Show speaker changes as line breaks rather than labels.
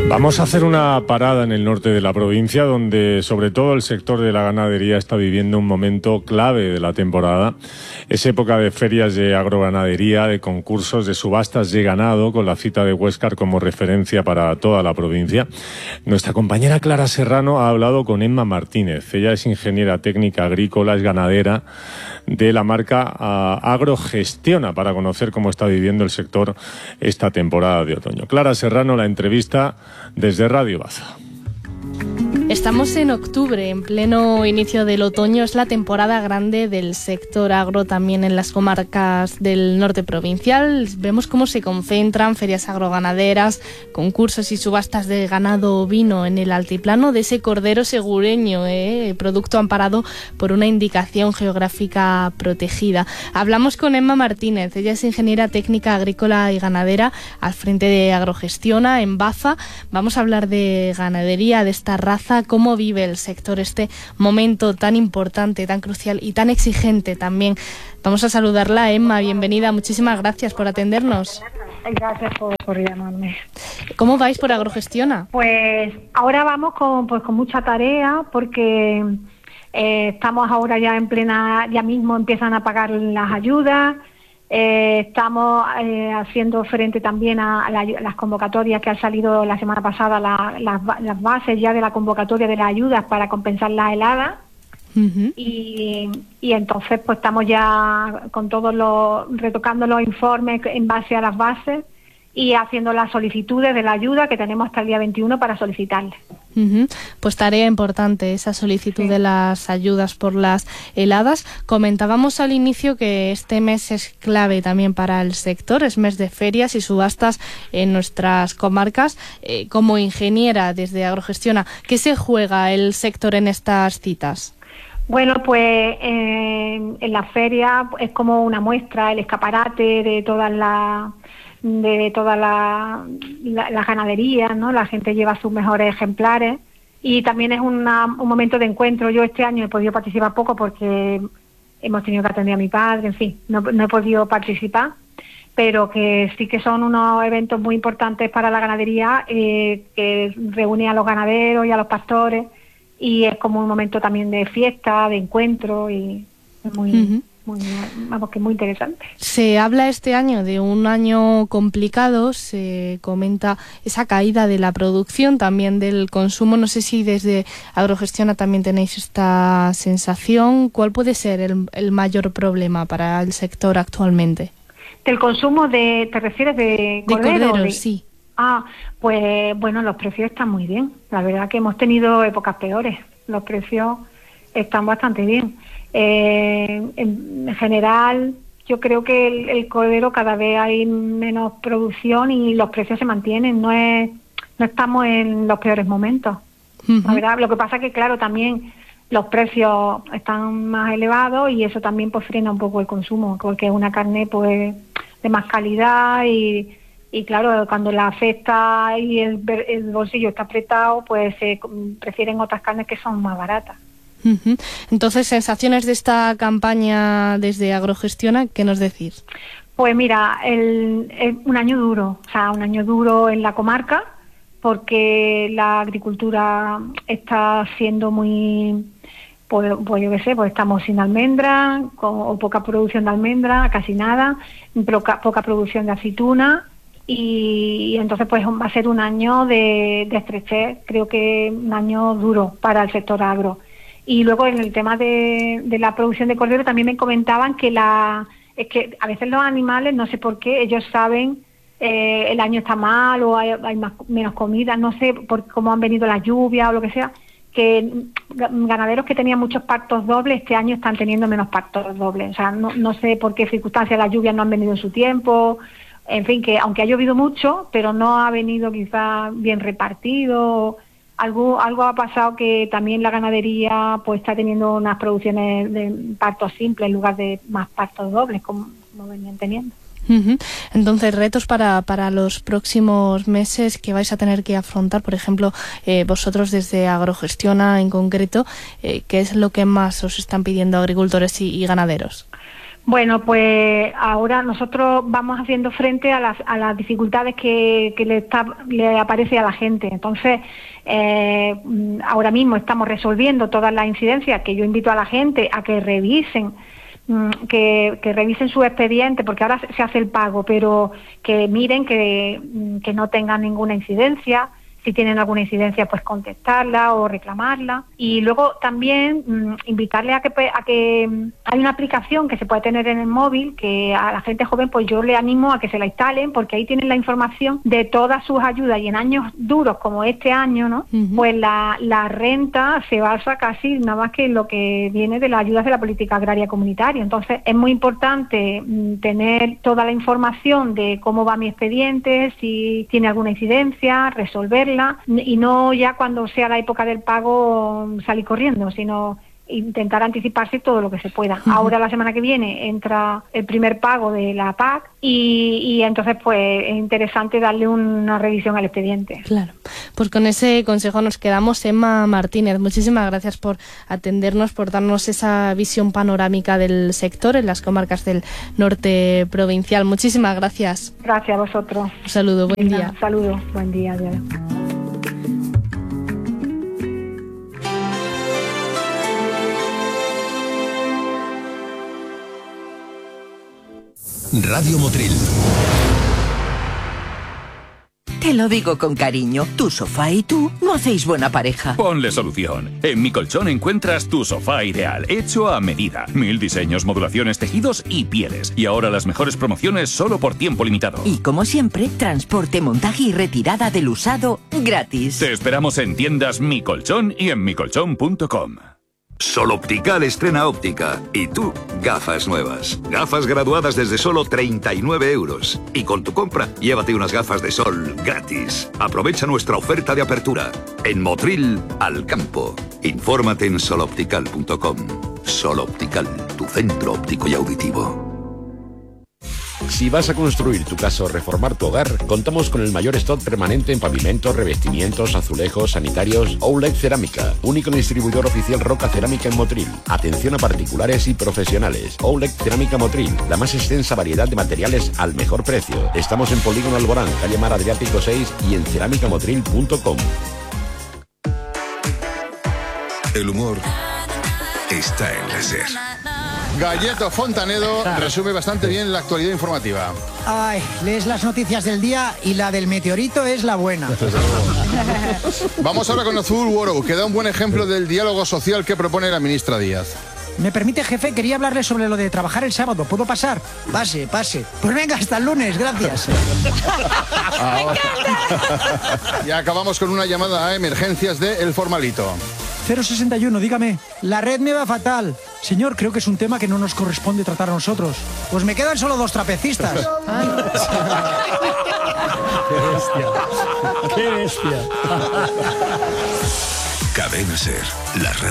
Vamos a hacer una parada en el norte de la provincia, donde sobre todo el sector de la ganadería está viviendo un momento clave de la temporada. Es época de ferias de agroganadería, de concursos, de subastas de ganado, con la cita de Huéscar como referencia para toda la provincia. Nuestra compañera Clara Serrano ha hablado con Emma Martínez. Ella es ingeniera técnica agrícola, es ganadera de la marca Agrogestiona, para conocer cómo está viviendo el sector esta temporada de otoño. Clara Serrano, la entrevista desde Radio Baza.
Estamos en octubre, en pleno inicio del otoño. Es la temporada grande del sector agro también en las comarcas del norte provincial. Vemos cómo se concentran ferias agroganaderas, concursos y subastas de ganado ovino en el altiplano de ese cordero segureño, producto amparado por una indicación geográfica protegida. Hablamos con Emma Martínez. Ella es ingeniera técnica agrícola y ganadera al frente de Agrogestiona en Baza. Vamos a hablar de ganadería, de esta raza. ¿Cómo vive el sector este momento tan importante, tan crucial y tan exigente también? Vamos a saludarla, Emma, bienvenida, muchísimas gracias por atendernos.
Gracias por llamarme.
¿Cómo vais por Agrogestiona?
Pues ahora vamos con mucha tarea, porque estamos ahora ya en plena, ya mismo empiezan a pagar las ayudas. Estamos haciendo frente también a las convocatorias que han salido la semana pasada, las bases ya de la convocatoria de las ayudas para compensar las heladas. Uh-huh. Y entonces pues estamos ya con retocando los informes en base a las bases y haciendo las solicitudes de la ayuda, que tenemos hasta el día 21 para solicitarle.
Uh-huh. Pues tarea importante esa solicitud de las ayudas por las heladas. Comentábamos al inicio que este mes es clave también para el sector, es mes de ferias y subastas en nuestras comarcas. Como ingeniera desde Agrogestiona, ¿qué se juega el sector en estas citas?
Bueno, pues en la feria es como una muestra, el escaparate de toda la ganadería, ¿no? La gente lleva sus mejores ejemplares y también es un momento de encuentro. Yo este año he podido participar poco porque hemos tenido que atender a mi padre, en fin, no he podido participar, pero que sí que son unos eventos muy importantes para la ganadería, que reúne a los ganaderos y a los pastores, y es como un momento también de fiesta, de encuentro, y es muy interesante.
Se habla este año de un año complicado, se comenta esa caída de la producción, también del consumo. No sé si desde Agrogestiona también tenéis esta sensación. ¿Cuál puede ser el mayor problema para el sector actualmente?
¿Del consumo ¿te refieres de cordero?
De cordero, sí.
Pues bueno, los precios están muy bien. La verdad que hemos tenido épocas peores. Los precios están bastante bien. En general, yo creo que el cordero cada vez hay menos producción y los precios se mantienen. No estamos en los peores momentos. Uh-huh. La verdad, lo que pasa es que, claro, también los precios están más elevados y eso también pues frena un poco el consumo, porque es una carne pues de más calidad y claro, cuando la afecta y el bolsillo está apretado, pues se prefieren otras carnes que son más baratas.
Uh-huh. Entonces, sensaciones de esta campaña desde Agrogestiona, ¿qué nos decís?
Pues mira, un año duro en la comarca, porque la agricultura está siendo muy, pues yo qué sé, pues estamos sin almendra, o poca producción de almendra, casi nada, poca producción de aceituna. Y entonces pues va a ser un año de estrechez, creo que un año duro para el sector agro. Y luego en el tema de la producción de cordero también me comentaban que es que a veces los animales, no sé por qué, ellos saben el año está mal o hay menos comida, no sé por cómo han venido las lluvias o lo que sea, que ganaderos que tenían muchos partos dobles este año están teniendo menos partos dobles. O sea, no sé por qué circunstancias las lluvias no han venido en su tiempo. En fin, que aunque ha llovido mucho, pero no ha venido quizás bien repartido. Algo ha pasado, que también la ganadería pues está teniendo unas producciones de partos simples en lugar de más partos dobles, como venían teniendo.
Uh-huh. Entonces, retos para los próximos meses que vais a tener que afrontar, por ejemplo, vosotros desde Agrogestiona en concreto, ¿qué es lo que más os están pidiendo agricultores y ganaderos?
Bueno, pues ahora nosotros vamos haciendo frente a las dificultades que le aparece a la gente. Entonces, ahora mismo estamos resolviendo todas las incidencias, que yo invito a la gente a que revisen, que revisen su expediente, porque ahora se hace el pago, pero que miren que no tengan ninguna incidencia. Si tienen alguna incidencia, pues contestarla o reclamarla. Y luego también invitarle a que hay una aplicación que se puede tener en el móvil, que a la gente joven pues yo le animo a que se la instalen, porque ahí tienen la información de todas sus ayudas, y en años duros como este año, ¿no? Pues la renta se basa casi nada más que en lo que viene de las ayudas de la política agraria comunitaria. Entonces es muy importante tener toda la información de cómo va mi expediente, si tiene alguna incidencia, resolverla, y no ya cuando sea la época del pago salir corriendo, sino intentar anticiparse todo lo que se pueda. Ahora la semana que viene entra el primer pago de la PAC y entonces pues es interesante darle una revisión al expediente.
Claro, pues con ese consejo nos quedamos. Emma Martínez, muchísimas gracias por atendernos, por darnos esa visión panorámica del sector en las comarcas del norte provincial. Muchísimas gracias.
Gracias a vosotros.
Un saludo, buen día.
Un saludo, buen día. Adiós.
Radio Motril.
Te lo digo con cariño, tu sofá y tú no hacéis buena pareja.
Ponle solución. En Mi Colchón encuentras tu sofá ideal, hecho a medida. 1000 diseños, modulaciones, tejidos y pieles. Y ahora las mejores promociones solo por tiempo limitado.
Y como siempre, transporte, montaje y retirada del usado gratis.
Te esperamos en tiendas Mi Colchón y en micolchón.com.
Sol Optical estrena óptica. Y tú, gafas nuevas. Gafas graduadas desde solo 39 euros. Y con tu compra, llévate unas gafas de sol gratis. Aprovecha nuestra oferta de apertura. En Motril, al campo. Infórmate en soloptical.com. Sol Optical, tu centro óptico y auditivo.
Si vas a construir tu casa o reformar tu hogar, contamos con el mayor stock permanente en pavimentos, revestimientos, azulejos, sanitarios. Outlet Cerámica, único distribuidor oficial Roca Cerámica en Motril. Atención a particulares y profesionales. Outlet Cerámica Motril, la más extensa variedad de materiales al mejor precio. Estamos en Polígono Alborán, calle Mar Adriático 6 y en cerámicamotril.com.
El humor está en la SER.
Galleto Fontanedo resume bastante bien la actualidad informativa.
Ay, lees las noticias del día y la del meteorito es la buena.
Vamos ahora con Azul World, que da un buen ejemplo del diálogo social que propone la ministra Díaz.
¿Me permite, jefe? Quería hablarle sobre lo de trabajar el sábado. ¿Puedo pasar? Pase. Pues venga, hasta el lunes, gracias.
Y acabamos con una llamada a emergencias de El Formalito.
061, dígame. La red me va fatal. Señor, creo que es un tema que no nos corresponde tratar a nosotros. Pues me quedan solo 2 trapecistas.
¡Qué bestia!
Cadena SER, la